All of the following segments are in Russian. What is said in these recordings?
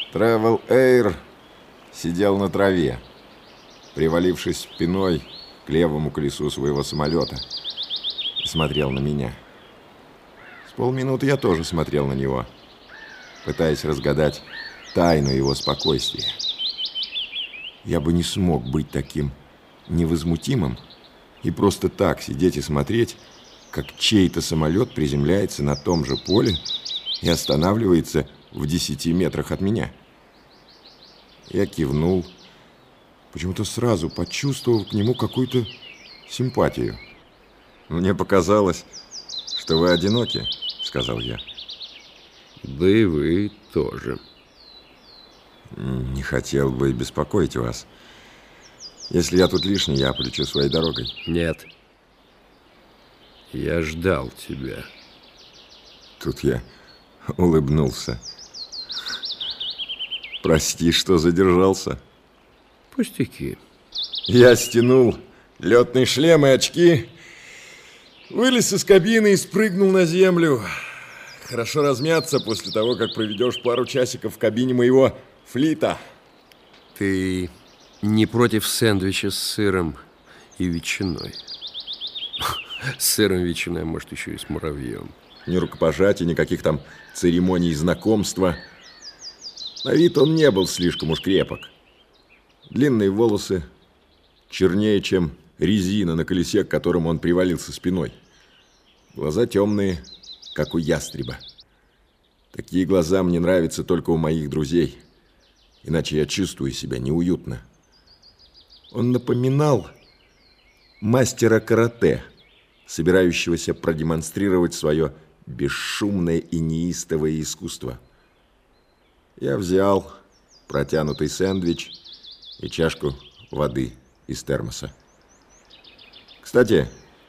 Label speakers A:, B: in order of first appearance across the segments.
A: Travel Air сидел на траве, привалившись спиной к левому колесу своего самолета, и смотрел на меня. С полминуты я тоже смотрел на него, пытаясь разгадать тайну его спокойствия. Я бы не смог быть таким невозмутимым и просто так сидеть и смотреть, как чей-то самолет приземляется на том же поле и останавливается в 10 метрах от меня. Я кивнул, почему-то сразу почувствовал к нему какую-то симпатию. «Мне показалось, что вы одиноки», — сказал я.
B: Да и вы тоже.
A: Не хотел бы беспокоить вас. Если я тут лишний, я полечу своей дорогой.
B: Нет. Я ждал тебя.
A: Тут я улыбнулся. Прости, что задержался.
B: Пустяки.
A: Я стянул летный шлем и очки, вылез из кабины и спрыгнул на землю. Хорошо размяться после того, как проведешь пару часиков в кабине моего флита.
B: Ты не против сэндвича с сыром и ветчиной? С сыром, ветчиной, может, еще и с муравьем.
A: Ни рукопожатий, никаких там церемоний знакомства. На вид он не был слишком уж крепок. Длинные волосы, чернее, чем резина на колесе, к которому он привалился спиной. Глаза темные, как у ястреба. Такие глаза мне нравятся только у моих друзей. Иначе я чувствую себя неуютно. Он напоминал мастера карате, собирающегося продемонстрировать свое бесшумное и неистовое искусство. Я взял протянутый сэндвич и чашку воды из термоса. «Кстати,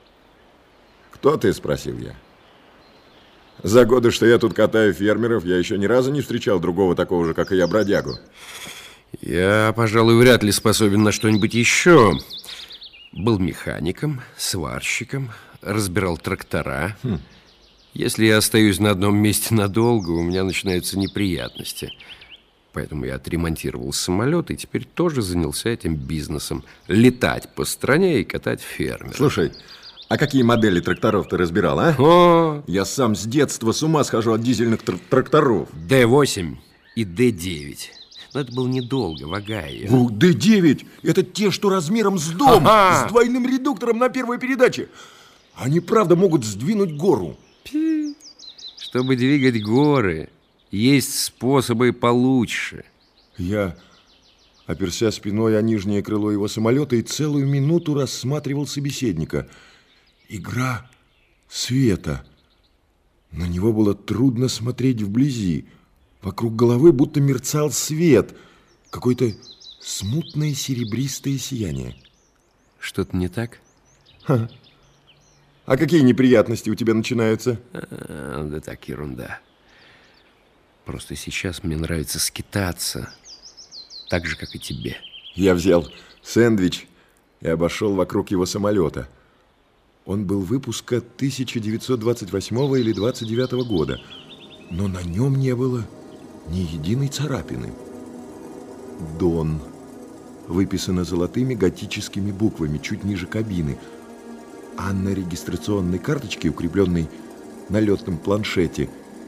A: кто ты?» – спросил я. За годы, что я тут катаю фермеров, я еще ни разу не встречал другого такого же, как и я, бродягу.
B: Я, пожалуй, вряд ли способен на что-нибудь еще. Был механиком, сварщиком, разбирал трактора. Если я остаюсь на одном месте надолго, у меня начинаются неприятности. Поэтому я отремонтировал самолет и теперь тоже занялся этим бизнесом. Летать по стране и катать фермеров.
A: Слушай, а какие модели тракторов ты разбирал, а? Я сам с детства с ума схожу от дизельных тракторов.
B: Д8 и Д9. Но это было недолго, в Огайо.
A: Д9! Это те, что размером с дом, с двойным редуктором на первой передаче. Они, правда, могут сдвинуть гору.
B: Чтобы двигать горы, есть способы получше.
A: Я оперся спиной о нижнее крыло его самолета и целую минуту рассматривал собеседника. Игра света. На него было трудно смотреть вблизи. Вокруг головы будто мерцал свет. Какое-то смутное серебристое сияние.
B: Что-то не так?
A: А какие неприятности у тебя начинаются?
B: Да так, ерунда. Просто сейчас мне нравится скитаться. Так же, как и тебе.
A: Я взял сэндвич и обошел вокруг его самолета. Он был выпуска 1928 или 29 года. Но на нем не было ни единой царапины. «Дон» выписано золотыми готическими буквами чуть ниже кабины, а на регистрационной карточке, укрепленной на летном планшете,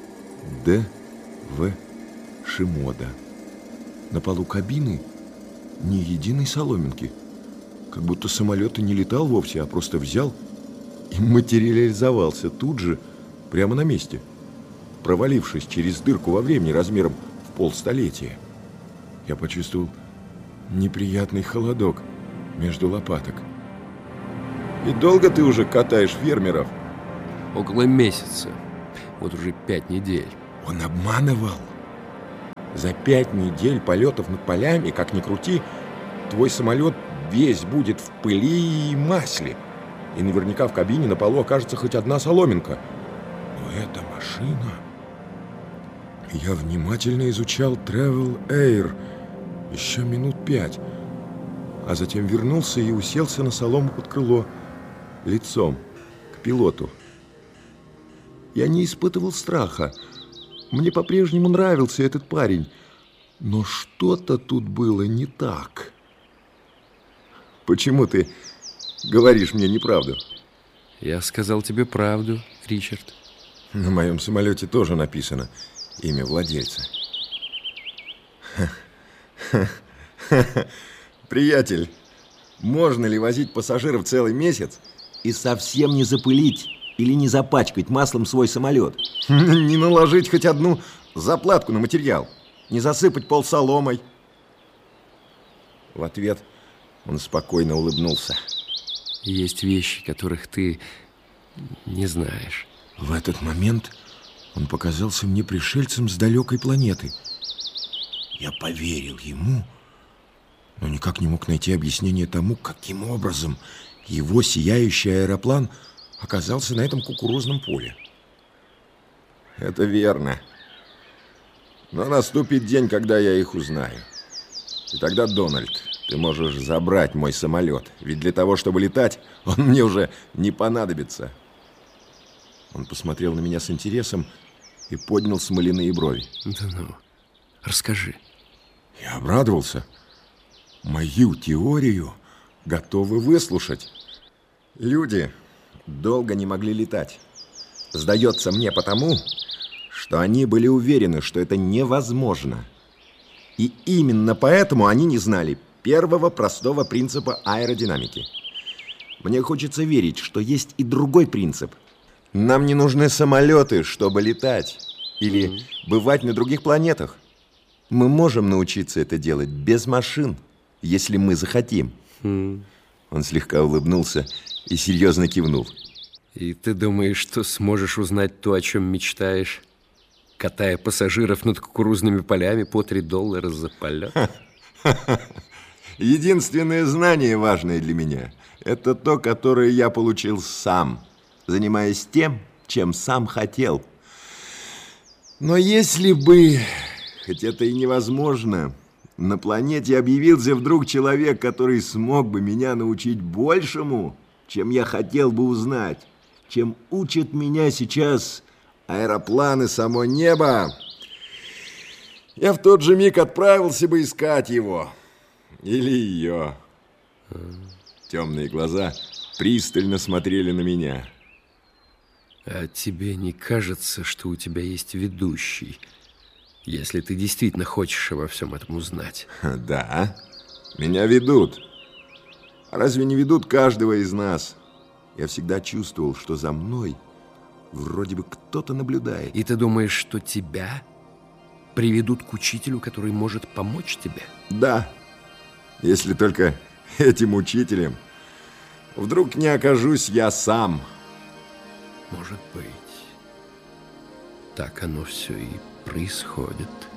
A: Д.В. Шимода. На полу кабины ни единой соломинки. Как будто самолет и не летал вовсе, а просто взял и материализовался тут же, прямо на месте, провалившись через дырку во времени размером в полстолетия. Я почувствовал неприятный холодок между лопаток. И долго ты уже катаешь фермеров?
B: Около месяца. Вот уже 5 недель.
A: Он обманывал. За 5 недель полетов над полями, как ни крути, твой самолет весь будет в пыли и масле. И наверняка в кабине на полу окажется хоть одна соломинка. Но эта машина... Я внимательно изучал Travel Air еще минут 5, а затем вернулся и уселся на солому под крыло, лицом к пилоту. Я не испытывал страха. Мне по-прежнему нравился этот парень. Но что-то тут было не так. Почему ты говоришь мне неправду?
B: Я сказал тебе правду, Ричард.
A: На моем самолете тоже написано имя владельца. Приятель, можно ли возить пассажиров целый месяц
C: и совсем не запылить или не запачкать маслом свой самолет?
A: не наложить хоть одну заплатку на материал, не засыпать пол соломой? В ответ он спокойно улыбнулся.
B: Есть вещи, которых ты не знаешь.
A: В этот момент он показался мне пришельцем с далекой планеты. Я поверил ему, но никак не мог найти объяснение тому, каким образом его сияющий аэроплан оказался на этом кукурузном поле. Это верно. Но наступит день, когда я их узнаю. И тогда, Дональд, ты можешь забрать мой самолет. Ведь для того, чтобы летать, он мне уже не понадобится. Он посмотрел на меня с интересом и поднял смоляные брови.
B: Да ну, расскажи.
A: Я обрадовался. Мою теорию готовы выслушать. Люди долго не могли летать. Сдается мне потому, что они были уверены, что это невозможно. И именно поэтому они не знали первого простого принципа аэродинамики. Мне хочется верить, что есть и другой принцип. Нам не нужны самолеты, чтобы летать или бывать на других планетах. Мы можем научиться это делать без машин, если мы захотим. Он слегка улыбнулся и серьезно кивнул.
B: И ты думаешь, что сможешь узнать то, о чем мечтаешь, катая пассажиров над кукурузными полями по $3 за полет?
A: Единственное знание, важное для меня, это то, которое я получил сам, занимаясь тем, чем сам хотел. Но если бы, хоть это и невозможно, на планете объявился вдруг человек, который смог бы меня научить большему, чем я хотел бы узнать, чем учат меня сейчас аэропланы, само небо, я в тот же миг отправился бы искать его. Или ее. Темные глаза пристально смотрели на меня.
B: А тебе не кажется, что у тебя есть ведущий, если ты действительно хочешь обо всем этом узнать?
A: Да, меня ведут. А разве не ведут каждого из нас? Я всегда чувствовал, что за мной вроде бы кто-то наблюдает.
B: И ты думаешь, что тебя приведут к учителю, который может помочь тебе?
A: Да, если только этим учителем вдруг не окажусь я сам.
B: Может быть, так оно все и происходит.